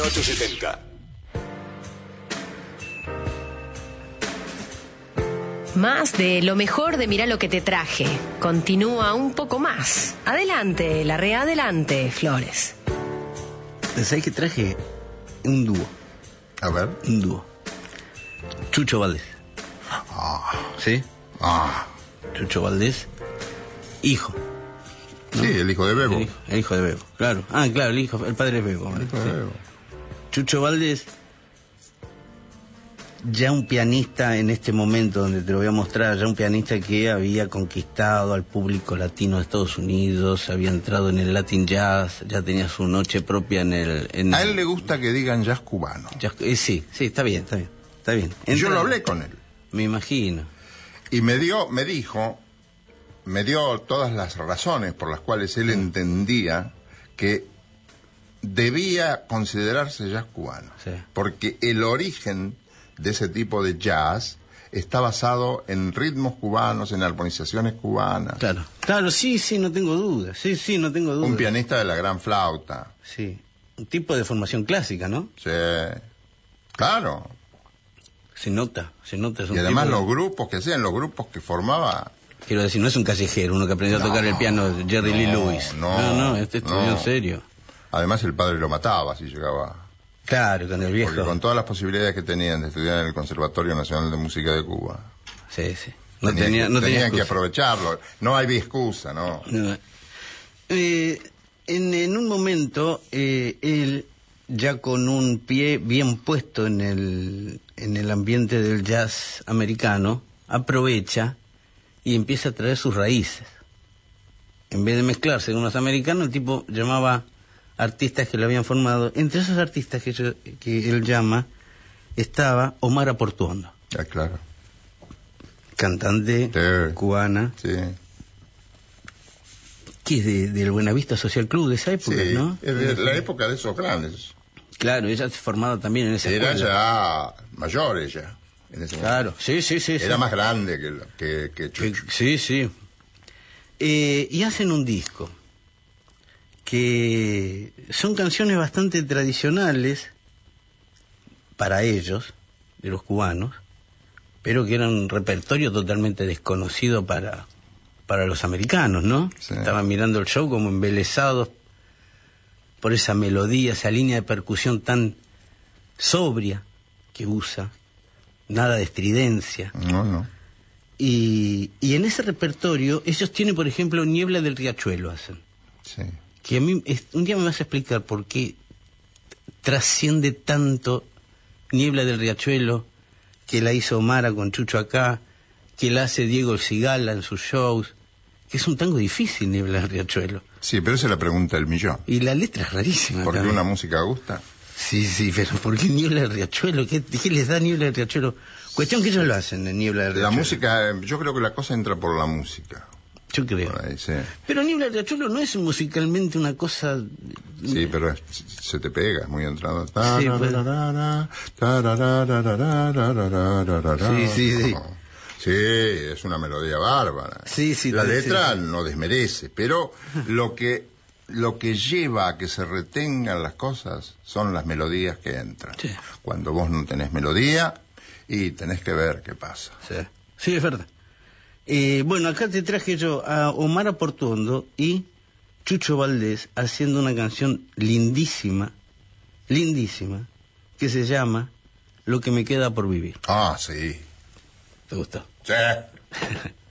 1870. Más de lo mejor de Mirá lo que te traje. Continúa un poco más. Adelante, Larrea, adelante, Flores. ¿Sabés que traje un dúo? A ver. Un dúo. Chucho Valdés. ¿Sí? Chucho Valdés, hijo. ¿No? Sí, el hijo de Bebo. El hijo de Bebo, claro. Claro, el padre de Bebo. El hijo de Bebo. Chucho Valdés, ya un pianista en este momento donde te lo voy a mostrar, ya un pianista que había conquistado al público latino de Estados Unidos, había entrado en el Latin Jazz, ya tenía su noche propia en el... A él le gusta que digan jazz cubano. Sí, está bien. Yo lo hablé con él. Me imagino. Y me dio todas las razones por las cuales él entendía que debía considerarse jazz cubano. Sí. Porque el origen de ese tipo de jazz está basado en ritmos cubanos, en armonizaciones cubanas. Claro, sí, no tengo duda. Sí, no tengo duda. Un pianista de la gran flauta. Sí, un tipo de formación clásica, ¿no? Sí, claro. Se nota. Y además los grupos que formaba... Quiero decir, no es un callejero, uno que aprendió a tocar el piano, Jerry Lee Lewis. No, este estudió en serio. Además el padre lo mataba si llegaba... Claro, con el viejo. Porque con todas las posibilidades que tenían de estudiar en el Conservatorio Nacional de Música de Cuba. Sí. Tenían que aprovecharlo. No hay excusa, ¿no? En un momento, él, ya con un pie bien puesto en el ambiente del jazz americano, aprovecha y empieza a traer sus raíces. En vez de mezclarse con los americanos, el tipo llamaba artistas que lo habían formado. Entre esos artistas que él llama estaba Omar Portuondo. Claro. Cantante cubana. Sí. Que es del Buenavista Social Club de esa época, sí, ¿no? Es de la época de esos grandes. Claro, ella se formaba también en esa Era escuela. ya mayor ella. En ese claro, momento. Sí. Era más grande que Chucho. Sí. Y hacen un disco que son canciones bastante tradicionales para ellos, de los cubanos, pero que eran un repertorio totalmente desconocido para los americanos, ¿no? Sí. Estaban mirando el show como embelesados por esa melodía, esa línea de percusión tan sobria que usa, nada de estridencia. No. Y en ese repertorio ellos tienen, por ejemplo, Niebla del Riachuelo, hacen. Sí. Que a mí, un día me vas a explicar por qué trasciende tanto Niebla del Riachuelo, que la hizo Omara con Chucho acá, que la hace Diego El Cigala en sus shows, que es un tango difícil, Niebla del Riachuelo. Sí, pero esa es la pregunta del millón. Y la letra es rarísima. ¿Por qué también. una música gusta? Sí, pero ¿por qué Niebla del Riachuelo? ¿Qué les da Niebla del Riachuelo? Cuestión que ellos lo hacen en Niebla del Riachuelo. La música, yo creo que la cosa entra por la música. Yo creo. Por ahí, sí. Pero Niebla del Riachuelo no es musicalmente una cosa... Sí, pero se te pega, es muy entrado. Sí, sí. Sí, es una melodía bárbara. Sí, la letra sí. no desmerece, pero lo que lleva a que se retengan las cosas son las melodías que entran. Sí. Cuando vos no tenés melodía, y tenés que ver qué pasa. Sí, es verdad. Bueno, acá te traje yo a Omar Portuondo y Chucho Valdés haciendo una canción lindísima, que se llama Lo que me queda por vivir. Sí. ¿Te gustó? Sí.